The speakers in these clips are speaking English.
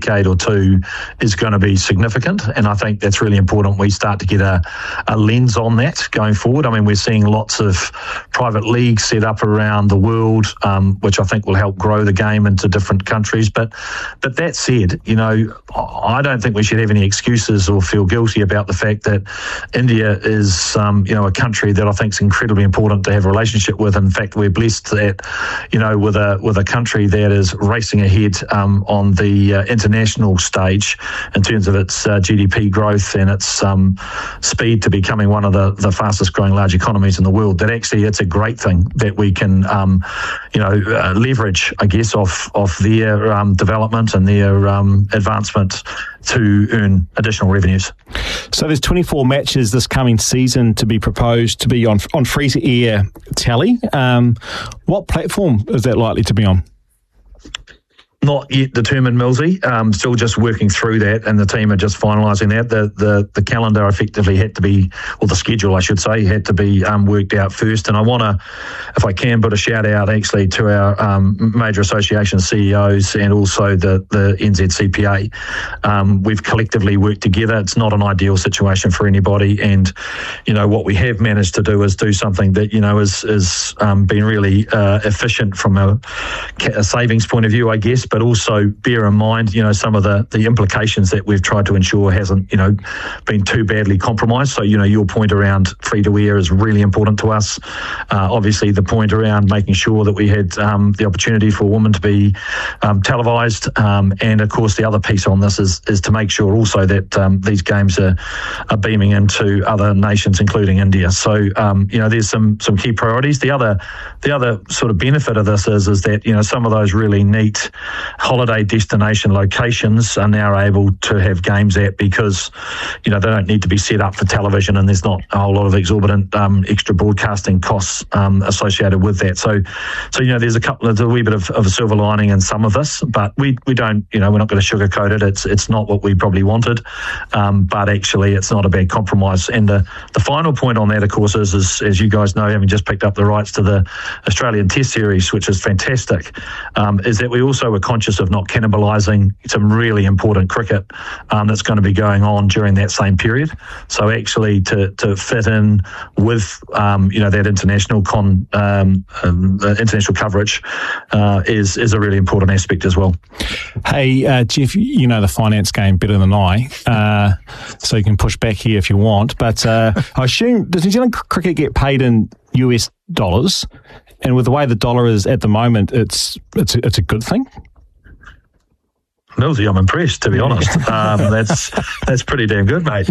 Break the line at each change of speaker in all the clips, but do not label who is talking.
decade or two is going to be significant, and I think that's really important we start to get a lens on that going forward. I mean, we're seeing lots of private leagues set up around the world, which I think will help grow the game into different countries. But that said, I don't think we should have any excuses or feel guilty about the fact that India is, a country that I think is incredibly important to have a relationship with. In fact, we're blessed that, with a country that is racing ahead on the international stage in terms of its GDP growth and its speed to becoming one of the fastest growing large economies in the world, that actually it's a great thing that we can, leverage, I guess, off their development and their advancement to earn additional revenues.
So there's 24 matches this coming season to be proposed to be on free-to-air telly. What platform is that likely to be on?
Not yet determined, Millsy. Still just working through that, and the team are just finalising that. The calendar effectively had to be, or the schedule, I should say, had to be worked out first. And I want to, if I can, put a shout out actually to our major association CEOs and also the NZCPA. We've collectively worked together. It's not an ideal situation for anybody, and what we have managed to do is do something that is been really efficient from a savings point of view, I guess. But also bear in mind, some of the implications that we've tried to ensure hasn't, been too badly compromised. So, your point around free-to-air is really important to us. Obviously, the point around making sure that we had the opportunity for women to be televised. And, of course, the other piece on this is to make sure also that these games are beaming into other nations, including India. So, there's some key priorities. The other sort of benefit of this is that, some of those really neat holiday destination locations are now able to have games at, because they don't need to be set up for television, and there's not a whole lot of exorbitant extra broadcasting costs associated with that. So there's a wee bit of a silver lining in some of this, but we don't, we're not going to sugarcoat it. It's not what we probably wanted, but actually it's not a bad compromise. And the final point on that, of course, is as you guys know, having just picked up the rights to the Australian Test Series, which is fantastic, is that we also were conscious of not cannibalising some really important cricket that's going to be going on during that same period. So actually to fit in with that international international coverage is a really important aspect as well.
Hey, Jeff, you know the finance game better than I, so you can push back here if you want. But I assume, does New Zealand cricket get paid in US dollars? And with the way the dollar is at the moment, it's a good thing?
Millsy, I'm impressed, to be honest. That's pretty damn good, mate.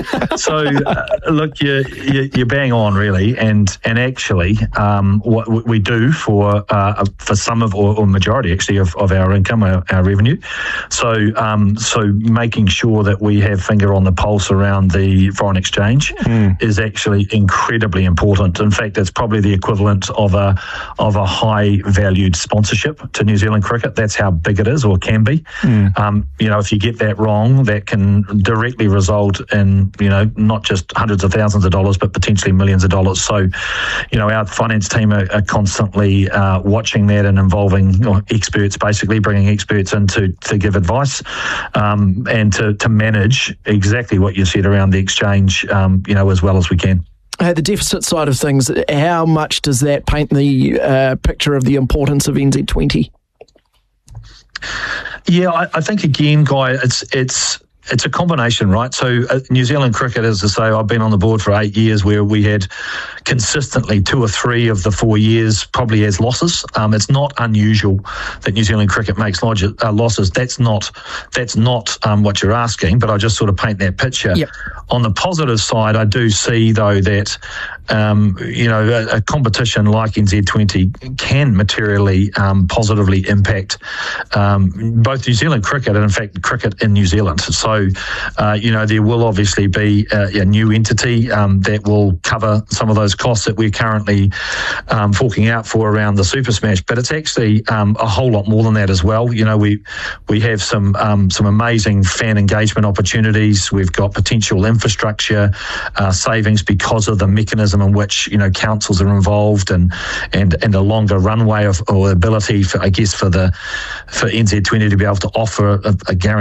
Look, you're bang on, really, and actually, what we do for some of, or majority actually of our income, our revenue. So making sure that we have finger on the pulse around the foreign exchange is actually incredibly important. In fact, it's probably the equivalent of a high valued sponsorship to New Zealand cricket. That's how big it is, or can be. If you get that wrong, that can directly result in, not just hundreds of thousands of dollars, but potentially millions of dollars. So, our finance team are constantly watching that and involving experts, basically bringing experts in to give advice and to manage exactly what you said around the exchange, as well as we can.
The deficit side of things, how much does that paint the picture of the importance of NZ20?
Yeah, I think again, Guy, it's a combination, right? So New Zealand cricket, as I say, I've been on the board for 8 years, where we had consistently 2 or 3 of the 4 years probably as losses. It's not unusual that New Zealand cricket makes losses. That's not what you're asking, but I just sort of paint that picture. Yep. On the positive side, I do see though that a competition like NZ20 can materially positively impact both New Zealand cricket and, in fact, cricket in New Zealand. So, there will obviously be a new entity that will cover some of those costs that we're currently forking out for around the Super Smash. But it's actually a whole lot more than that as well. We have some amazing fan engagement opportunities. We've got potential infrastructure savings because of the mechanism in which councils are involved, and a longer runway or ability for NZ20 to be able to offer a guarantee